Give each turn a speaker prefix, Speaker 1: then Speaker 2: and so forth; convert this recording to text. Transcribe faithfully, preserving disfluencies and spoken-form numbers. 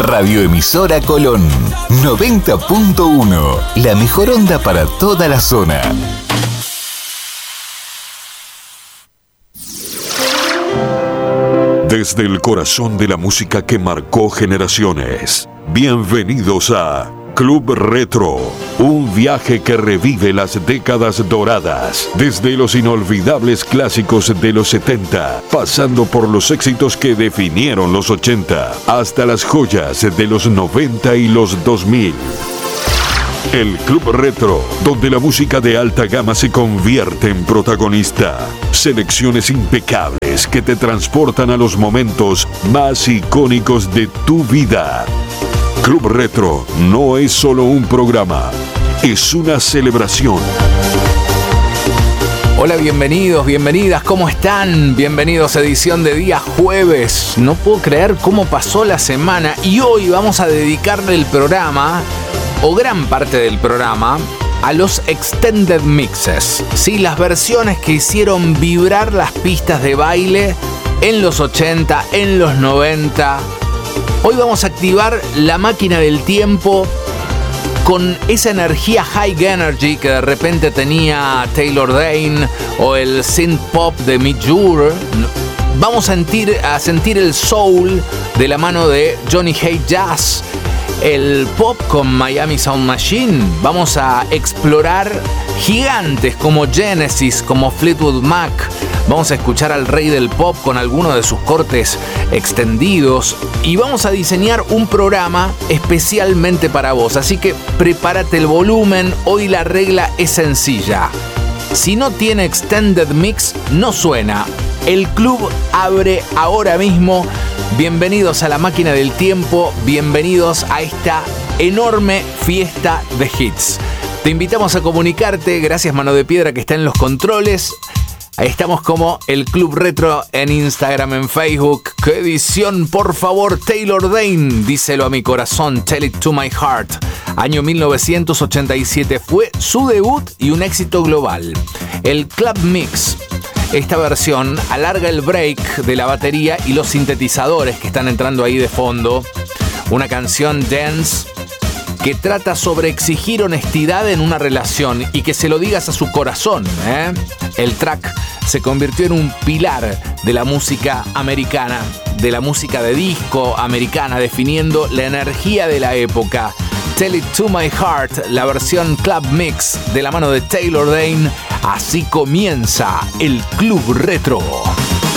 Speaker 1: Radioemisora Colón, noventa punto uno. La mejor onda para toda la zona.
Speaker 2: Desde el corazón de la música que marcó generaciones, bienvenidos a Club Retro, un viaje que revive las décadas doradas, desde los inolvidables clásicos de los setenta, pasando por los éxitos que definieron los ochenta, hasta las joyas de los noventa y los dos mil. El Club Retro, donde la música de alta gama se convierte en protagonista. Selecciones impecables que te transportan a los momentos más icónicos de tu vida. Club Retro no es solo un programa, es una celebración.
Speaker 3: Hola, bienvenidos, bienvenidas, ¿cómo están? Bienvenidos a edición de día jueves. No puedo creer cómo pasó la semana y hoy vamos a dedicarle el programa, o gran parte del programa, a los extended mixes. Sí, las versiones que hicieron vibrar las pistas de baile en los ochenta, en los noventa. Hoy vamos a activar la máquina del tiempo con esa energía high energy que de repente tenía Taylor Dayne o el synth pop de Midjour. Vamos a sentir, a sentir el soul de la mano de Johnny Hate Jazz, el pop con Miami Sound Machine. Vamos a explorar gigantes como Genesis, como Fleetwood Mac. Vamos a escuchar al rey del pop con algunos de sus cortes extendidos y vamos a diseñar un programa especialmente para vos. Así que prepárate el volumen. Hoy la regla es sencilla. Si no tiene extended mix, no suena. El club abre ahora mismo. Bienvenidos a la máquina del tiempo. Bienvenidos a esta enorme fiesta de hits. Te invitamos a comunicarte. Gracias, Mano de Piedra, que está en los controles. Ahí estamos como el Club Retro en Instagram, en Facebook. ¡Qué edición, por favor! Taylor Dayne, díselo a mi corazón, Tell It to My Heart. Año mil novecientos ochenta y siete fue su debut y un éxito global. El Club Mix. Esta versión alarga el break de la batería y los sintetizadores que están entrando ahí de fondo. Una canción dance que trata sobre exigir honestidad en una relación y que se lo digas a su corazón, ¿eh? El track se convirtió en un pilar de la música americana, de la música de disco americana, definiendo la energía de la época. Tell It to My Heart, la versión Club Mix de la mano de Taylor Dayne. Así comienza el Club Retro.